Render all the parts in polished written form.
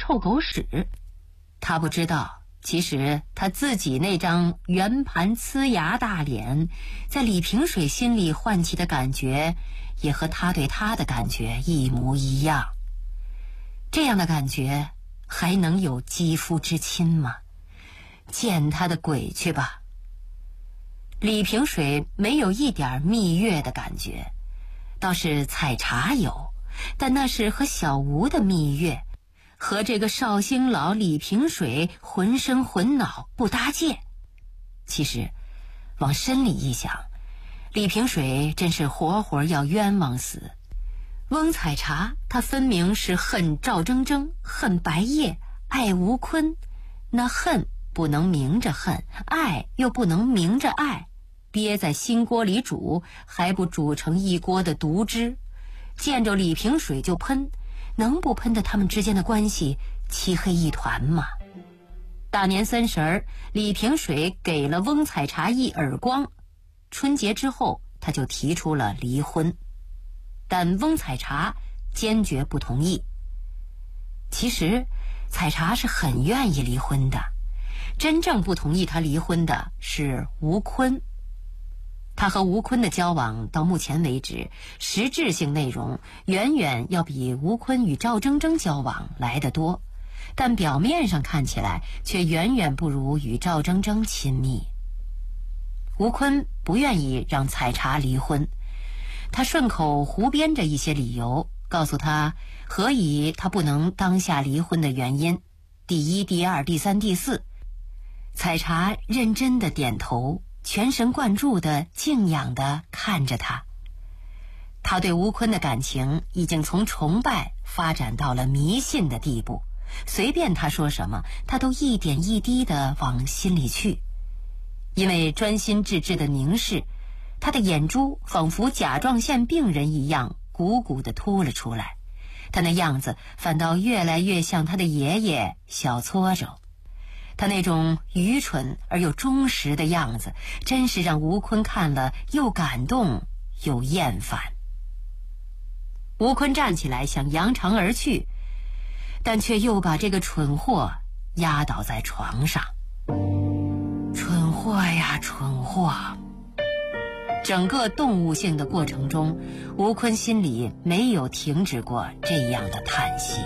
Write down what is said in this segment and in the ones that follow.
臭狗屎。他不知道，其实他自己那张圆盘呲牙大脸，在李平水心里唤起的感觉，也和他对他的感觉一模一样。这样的感觉还能有肌肤之亲吗？见他的鬼去吧！李平水没有一点蜜月的感觉，倒是采茶有，但那是和小吴的蜜月，和这个绍兴佬李平水浑身浑脑不搭界。其实往深里一想，李平水真是活活要冤枉死。翁采茶他分明是恨赵铮铮，恨白夜，爱吴坤，那恨不能明着恨，爱又不能明着爱，憋在心锅里煮，还不煮成一锅的毒汁。见着李平水就喷，能不喷的他们之间的关系漆黑一团吗？大年30，李平水给了翁采茶一耳光，春节之后他就提出了离婚，但翁采茶坚决不同意。其实采茶是很愿意离婚的，真正不同意他离婚的是吴坤。他和吴坤的交往到目前为止，实质性内容远远要比吴坤与赵铮铮交往来得多，但表面上看起来却远远不如与赵铮铮亲密。吴坤不愿意让采茶离婚，他顺口胡编着一些理由，告诉他何以他不能当下离婚的原因，第一、第二、第三、第四。采茶认真的点头，全神贯注的敬仰的看着他。他对吴坤的感情已经从崇拜发展到了迷信的地步，随便他说什么，他都一点一滴的往心里去。因为专心致志的凝视，他的眼珠仿佛甲状腺病人一样鼓鼓地凸了出来，他那样子反倒越来越像他的爷爷小搓手。他那种愚蠢而又忠实的样子，真是让吴坤看了又感动又厌烦。吴坤站起来想扬长而去，但却又把这个蠢货压倒在床上。蠢货呀，蠢货！整个动物性的过程中，吴坤心里没有停止过这样的叹息。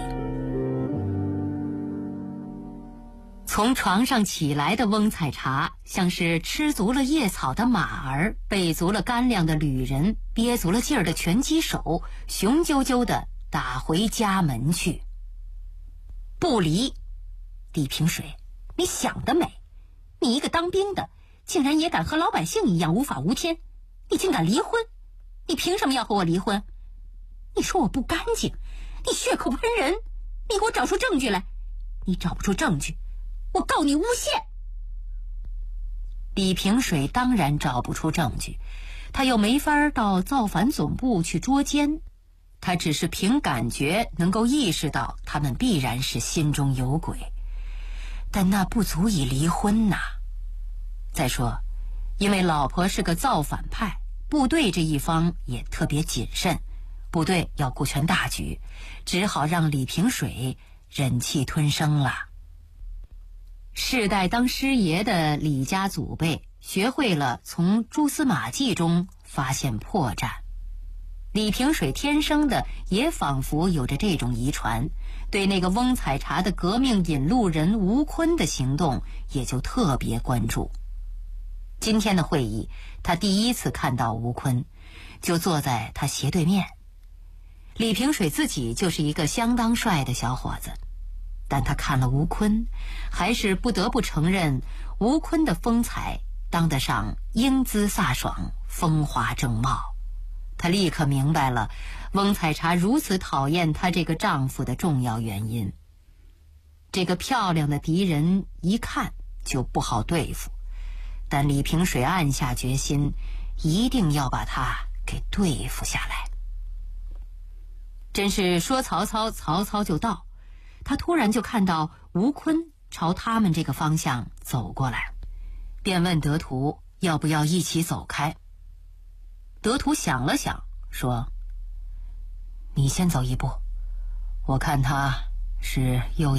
从床上起来的翁采茶，像是吃足了叶草的马儿，备足了干粮的旅人，憋足了劲儿的拳击手，雄赳赳地打回家门去。不离！李平水，你想得美！你一个当兵的，竟然也敢和老百姓一样无法无天，你竟敢离婚！你凭什么要和我离婚？你说我不干净，你血口喷人，你给我找出证据来！你找不出证据，我告你诬陷！李平水当然找不出证据，他又没法到造反总部去捉奸，他只是凭感觉能够意识到他们必然是心中有鬼，但那不足以离婚呐。再说，因为老婆是个造反派，部队这一方也特别谨慎，部队要顾全大局，只好让李平水忍气吞声了。世代当师爷的李家祖辈学会了从蛛丝马迹中发现破绽，李平水天生的也仿佛有着这种遗传，对那个翁采茶的革命引路人吴坤的行动也就特别关注。今天的会议，他第一次看到吴坤，就坐在他斜对面。李平水自己就是一个相当帅的小伙子，但他看了吴坤，还是不得不承认吴坤的风采当得上英姿飒爽，风华正茂。他立刻明白了翁采茶如此讨厌他这个丈夫的重要原因。这个漂亮的敌人一看就不好对付，但李平水暗下决心，一定要把他给对付下来。真是说曹操，曹操就到。他突然就看到吴坤朝他们这个方向走过来，便问德图要不要一起走开。德图想了想，说：你先走一步，我看他是又